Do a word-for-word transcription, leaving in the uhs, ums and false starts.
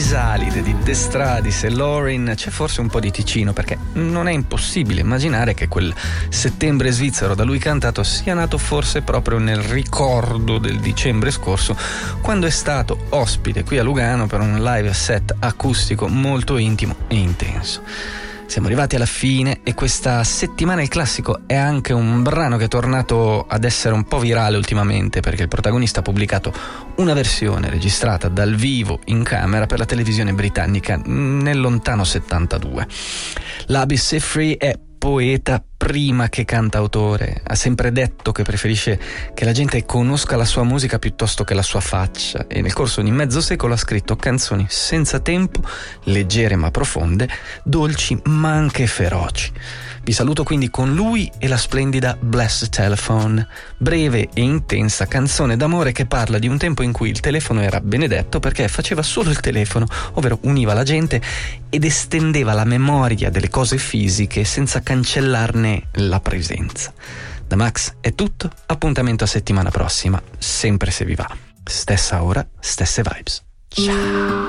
Crisalide di De Stradis e Lorin c'è forse un po' di Ticino, perché non è impossibile immaginare che quel Settembre svizzero da lui cantato sia nato forse proprio nel ricordo del dicembre scorso, quando è stato ospite qui a Lugano per un live set acustico molto intimo e intenso. Siamo arrivati alla fine e questa settimana il classico è anche un brano che è tornato ad essere un po' virale ultimamente, perché il protagonista ha pubblicato una versione registrata dal vivo in camera per la televisione britannica nel lontano settantadue. Labi Siffredi è poeta prima che cantautore, ha sempre detto che preferisce che la gente conosca la sua musica piuttosto che la sua faccia, e nel corso di mezzo secolo ha scritto canzoni senza tempo, leggere ma profonde, dolci ma anche feroci. Vi saluto quindi con lui e la splendida Blessed Telephone, breve e intensa canzone d'amore che parla di un tempo in cui il telefono era benedetto perché faceva solo il telefono, ovvero univa la gente ed estendeva la memoria delle cose fisiche senza cancellarne la presenza. Da Max è tutto, appuntamento a settimana prossima, sempre se vi va. Stessa ora, stesse vibes. Ciao!